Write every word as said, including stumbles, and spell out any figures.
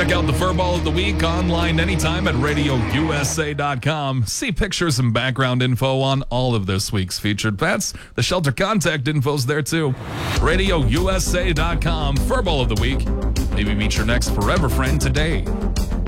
Check out the Furball of the Week online anytime at radio u s a dot com. See pictures and background info on all of this week's featured pets. The shelter contact info's there too. radio u s a dot com. Furball of the Week. Maybe meet your next forever friend today.